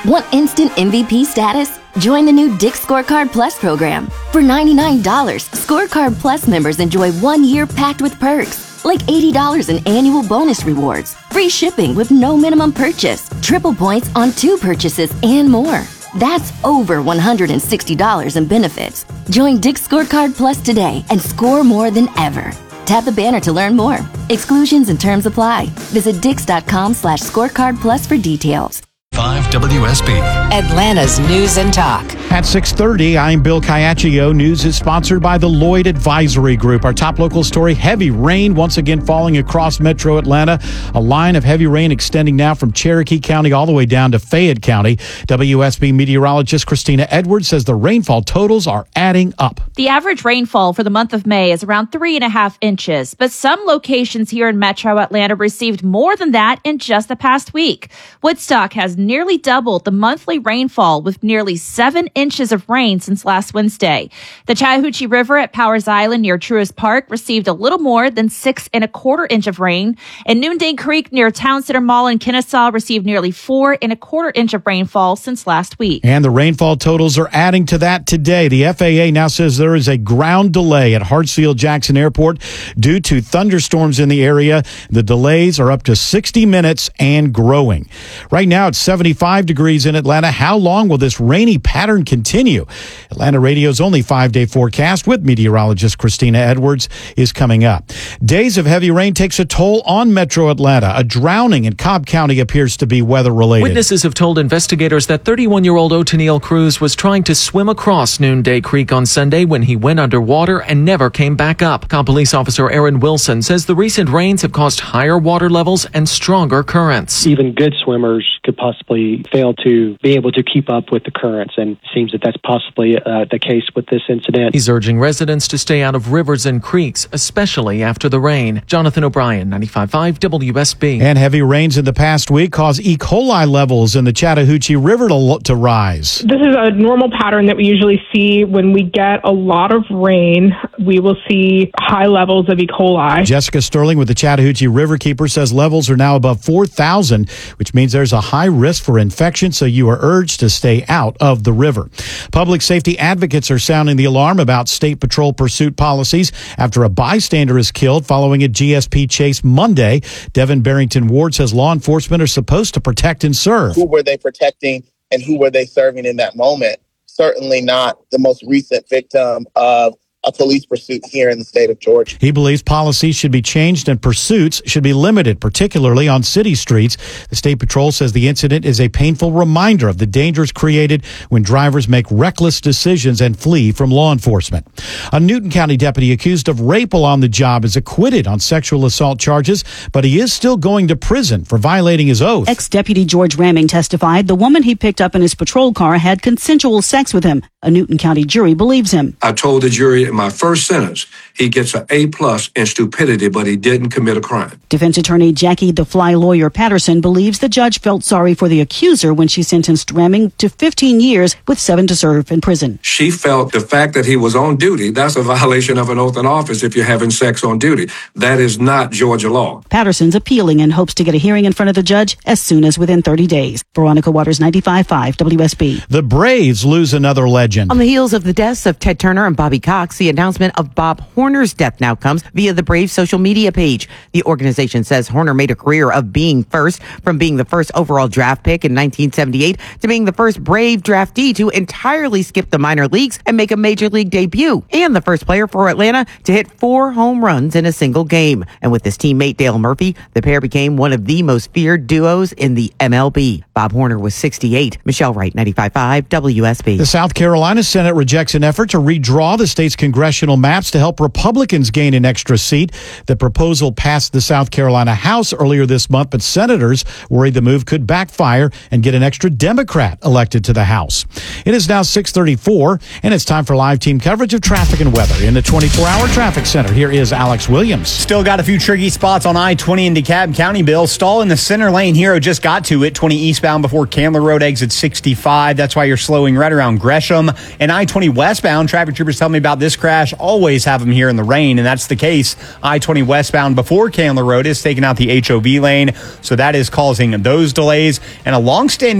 Want instant MVP status? Join the new Dick's Scorecard Plus program. For $99, Scorecard Plus members enjoy 1 year packed with perks, like $80 in annual bonus rewards, free shipping with no minimum purchase, triple points on 2 purchases, and more. That's over $160 in benefits. Join Dick's Scorecard Plus today and score more than ever. Tap the banner to learn more. Exclusions and terms apply. Visit dix.com/scorecard plus for details. 5 WSB. Atlanta's News and Talk. At 6:30, I'm Bill Caiaccio. News is sponsored by the Lloyd Advisory Group. Our top local story, heavy rain once again falling across metro Atlanta. A line of heavy rain extending now from Cherokee County all the way down to Fayette County. WSB meteorologist Christina Edwards says the rainfall totals are adding up. The average rainfall for the month of May is around 3.5 inches, but some locations here in metro Atlanta received more than that in just the past week. Woodstock has nearly doubled the monthly rainfall with nearly 7 inches of rain since last Wednesday. The Chattahoochee River at Powers Island near Truist Park received a little more than 6.25 inches of rain. And Noonday Creek near Town Center Mall in Kennesaw received nearly 4.25 inches of rainfall since last week. And the rainfall totals are adding to that today. The FAA now says there is a ground delay at Hartsfield-Jackson Airport due to thunderstorms in the area. The delays are up to 60 minutes and growing. Right now it's 75 degrees in Atlanta. How long will this rainy pattern continue? Atlanta Radio's only 5-day forecast with meteorologist Christina Edwards is coming up. Days of heavy rain takes a toll on metro Atlanta. A drowning in Cobb County appears to be weather-related. Witnesses have told investigators that 31-year-old Otenil Cruz was trying to swim across Noonday Creek on Sunday when he went underwater and never came back up. Cobb Police Officer Aaron Wilson says the recent rains have caused higher water levels and stronger currents. Even good swimmers could possibly fail to be able to keep up with the currents, and it seems that that's possibly the case with this incident. He's urging residents to stay out of rivers and creeks, especially after the rain. Jonathan O'Brien, 95.5 WSB. And heavy rains in the past week caused E. coli levels in the Chattahoochee River to rise. This is a normal pattern that we usually see when we get a lot of rain. We will see high levels of E. coli. Jessica Sterling with the Chattahoochee Riverkeeper says levels are now above 4,000, which means there's a high risk for infection, so you are urged to stay out of the river. Public safety advocates are sounding the alarm about state patrol pursuit policies after a bystander is killed following a GSP chase Monday. Devin Barrington Ward says law enforcement are supposed to protect and serve. Who were they protecting and who were they serving in that moment? Certainly not the most recent victim of a police pursuit here in the state of Georgia. He believes policies should be changed and pursuits should be limited, particularly on city streets. The State Patrol says the incident is a painful reminder of the dangers created when drivers make reckless decisions and flee from law enforcement. A Newton County deputy accused of rape while on the job is acquitted on sexual assault charges, but he is still going to prison for violating his oath. Ex-Deputy George Ramming testified the woman he picked up in his patrol car had consensual sex with him. A Newton County jury believes him. I told the jury in my first sentence, he gets an A+ in stupidity, but he didn't commit a crime. Defense attorney Jackie the Fly Lawyer Patterson believes the judge felt sorry for the accuser when she sentenced Ramming to 15 years with 7 to serve in prison. She felt the fact that he was on duty, that's a violation of an oath in office if you're having sex on duty. That is not Georgia law. Patterson's appealing and hopes to get a hearing in front of the judge as soon as within 30 days. Veronica Waters, 95.5 WSB. The Braves lose another legend. On the heels of the deaths of Ted Turner and Bobby Cox, the announcement of Bob Horner's death now comes via the Braves social media page. The organization says Horner made a career of being first, from being the first overall draft pick in 1978 to being the first Brave draftee to entirely skip the minor leagues and make a major league debut, and the first player for Atlanta to hit 4 home runs in a single game. And with his teammate Dale Murphy, the pair became one of the most feared duos in the MLB. Bob Horner was 68. Michelle Wright, 95.5 WSB. The South Carolina Senate rejects an effort to redraw the state's congressional maps to help Republicans gain an extra seat. The proposal passed the South Carolina House earlier this month, but senators worried the move could backfire and get an extra Democrat elected to the House. It is now 6:34, and it's time for live team coverage of traffic and weather. In the 24-hour traffic center, here is Alex Williams. Still got a few tricky spots on I-20 in DeKalb County, Bill. Stall in the center lane here. Just got to it. 20 eastbound before Candler Road exit 65. That's why you're slowing right around Gresham. And I-20 westbound, traffic troopers tell me about this crash. Always have them here in the rain, and that's the case. I-20 westbound before Candler Road is taking out the HOV lane, so that is causing those delays. And a long-standing